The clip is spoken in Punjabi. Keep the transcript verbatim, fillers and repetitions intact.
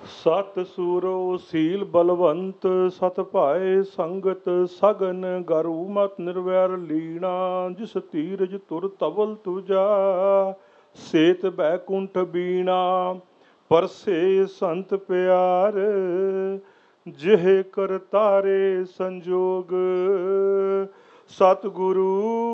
ਸਤ ਸੂਰੋ ਸੀਲ ਬਲਵੰਤ ਸਤ ਭਾਏ ਸੰਗਤ ਸਗਨ ਗਰੂ ਮਤ ਨਿਰਵੈਰ ਲੀਣਾ ਜਿਸ ਧੀਰਜ ਤੁਰ ਤਵਲ ਤੁਜਾ ਸੇਤ ਬੈਕੁੰਠ ਬੀਣਾ ਪਰਸੇ ਸੰਤ ਪਿਆਰ ਜਿਹ ਕਰ ਤਾਰੇ ਸੰਜੋਗ ਸਤਿਗੁਰੂ